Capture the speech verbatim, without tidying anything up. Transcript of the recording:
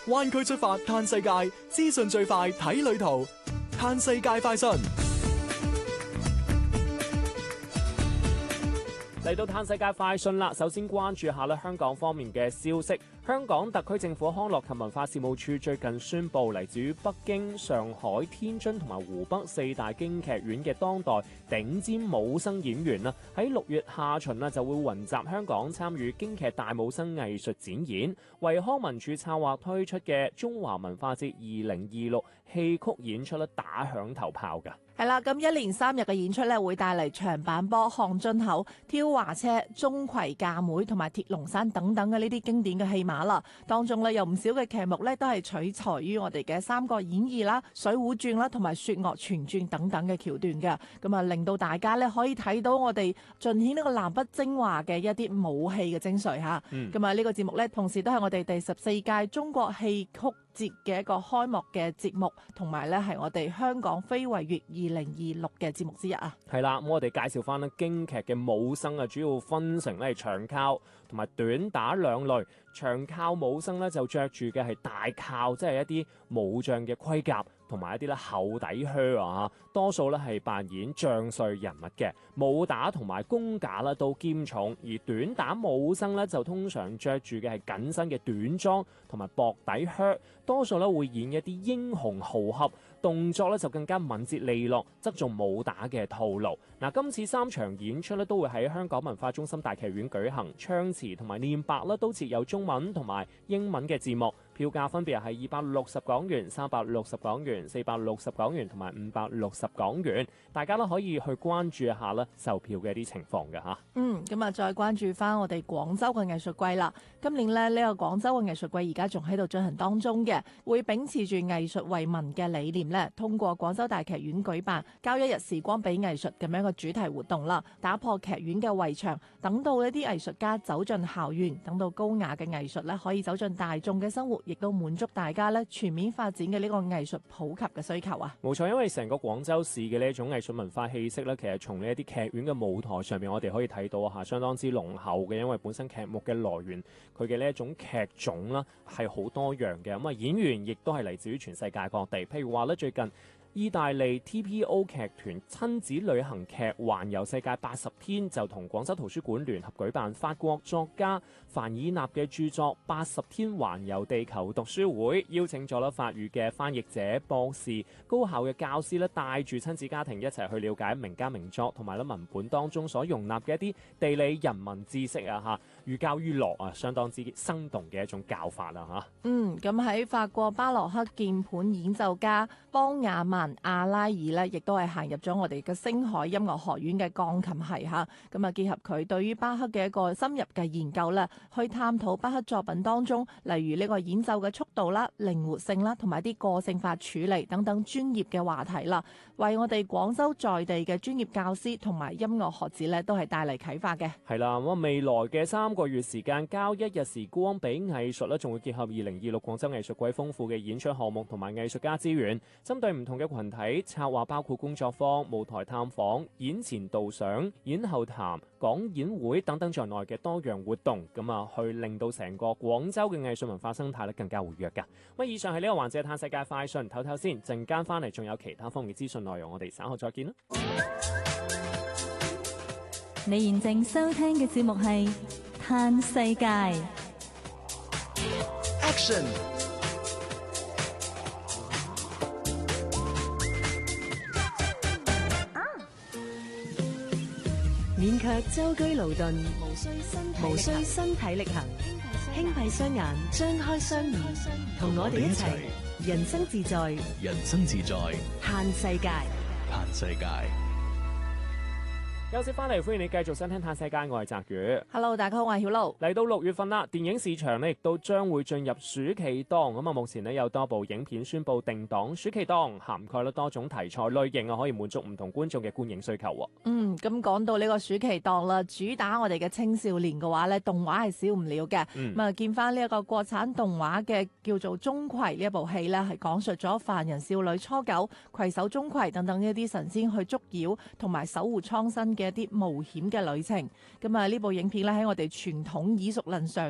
灣區出發嘆世界，資訊最快睇旅途，嘆世界快訊。 嚟到嘆世界快訊啦，首先關注下咧香港方面嘅消息。香港特區政府康樂及文化事務處最近宣布，嚟自於北京、上海、天津同埋湖北四大京劇院嘅當代頂尖武生演員啦，喺六月下旬啦就會雲集香港參與京劇大武生藝術展演，為康文署策劃推出嘅中華文化節二零二六戲曲演出咧打響頭炮㗎。 係啦，咁一連三日嘅演出咧，會帶嚟長板坡、看津口、挑華車、鍾馗嫁妹同埋鐵龍山等等嘅呢啲經典嘅戲碼啦。當中咧有唔少嘅劇目咧，都係取材於我哋嘅《三國演義》啦、《水滸傳》啦同埋《雪岳傳傳》等等嘅橋段嘅。咁啊，令到大家咧可以睇到我哋盡顯呢個南北精華嘅一啲武戲嘅精髓嚇。咁啊、嗯，呢個節目咧，同時都係我哋第十四屆中國戲曲節嘅一個開幕嘅節目，同埋咧係我哋香港非遺月二零二六嘅節目之一啊。 係啦，咁我哋介紹翻咧京劇嘅武生啊，主要分成咧長靠同埋短打兩類。長靠武生咧就着住嘅係大靠，即係一啲武將嘅盔甲，同埋一啲咧厚底靴啊，多數咧係扮演將帥人物嘅。武打同埋功架咧都兼重，而短打武生咧就通常着住嘅係緊身嘅短裝同埋薄底靴，多數咧會演一啲英雄豪俠，動作咧就更加敏捷利落，側重武打嘅套路。嗱，今次三場演出咧都會喺香港文化中心大劇院舉行，唱詞同埋念白咧都設有中文同埋英文嘅字幕。票價分別係二百六十港元、三百六十港元、四百六十港元同埋五百六十港元，大家都可以去關注一下咧售票嘅一啲情況嘅嚇。 嗯，咁啊，再關注翻我哋廣州嘅藝術季啦。今年咧呢、呢個廣州嘅藝術季而家仲喺度進行當中嘅，會秉持住藝術為民嘅理念咧，通過廣州大劇院舉辦交一日時光俾藝術咁樣嘅主題活動啦，打破劇院嘅圍牆，等到呢啲藝術家走進校園，等到高雅嘅藝術咧可以走進大眾嘅生活，亦都滿足大家咧全面發展嘅呢個藝術普及嘅需求啊！ 冇錯，因為成個廣州市嘅呢一種藝術文化氣息咧，其實從呢一啲劇院嘅舞台上面，我哋可以睇到嚇，相當之濃厚嘅。因為本身劇目嘅來源，佢嘅呢一種劇種啦係好多樣嘅。咁啊，演員亦都係嚟自於全世界各地。譬如話咧，最近意大利 T P O 劇團親子旅行劇環遊世界八十天，就同廣州圖書館聯合舉辦法國作家凡爾納嘅著作《八十天環遊地球》讀書會，邀請咗啦法語嘅翻譯者、博士、高校嘅教師咧，帶住親子家庭一齊去了解名家名作同埋咧文本當中所容納嘅一啲地理人文知識啊嚇，寓教於樂啊，相當之生動嘅一種教法啊嚇。 嗯，咁喺法國巴洛克鍵盤演奏家邦雅曼阿拉爾呢，亦都係行入咗我哋嘅星海音樂學院嘅鋼琴系嚇，咁啊結合佢對於巴赫嘅一個深入嘅研究咧，去探討巴赫作品當中，例如呢個演奏嘅速度啦、靈活性啦，同埋啲個性化處理等等專業嘅話題啦，為我哋廣州在地嘅專業教師同埋音樂學子咧，都係帶嚟啟發嘅。 係啦，咁未來嘅三個月時間，交一日時光俾藝術咧，仲會結合二零二六廣州藝術季豐富嘅演出項目同埋藝術家資源，針對唔同嘅群體策劃，包括工作坊、舞台探訪、演前導賞、演後談、講演會等等在內嘅多樣活動，咁啊去令到成個廣州嘅藝術文化生態咧更加活躍㗎。咁以上係呢個環節嘅嘆世界快訊，唞唞先，陣間翻嚟仲有其他方面嘅資訊內容，我哋稍後再見啦。 你現正收聽嘅節目係嘆世界。 Action！ 免卻舟車勞頓，無需身無需身體力行，輕閉雙眼，張開雙耳，同我哋一齊人生自在， 人生自在， 嘆世界， 嘆世界。 休息翻嚟，歡迎你繼續收聽《嘆世界》，我係澤宇。 Hello， 大家好，我係曉露。 嚟到六月份啦，電影市場呢亦都將會進入暑期檔。咁啊，目前呢有多部影片宣布定檔暑期檔，涵蓋咗多種題材類型啊，可以滿足唔同觀眾嘅觀影需求。 嗯，咁講到呢個暑期檔啦，主打我哋嘅青少年嘅話咧，動畫係少唔了嘅。咁啊、嗯，見翻呢一個國產動畫嘅叫做《鍾馗》呢一部戲咧，係講述咗凡人少女初九攜手鍾馗等等一啲神仙去捉妖同埋守護蒼生嘅一啲冒險嘅旅程。咁啊，呢部影片咧喺我哋傳統耳熟能詳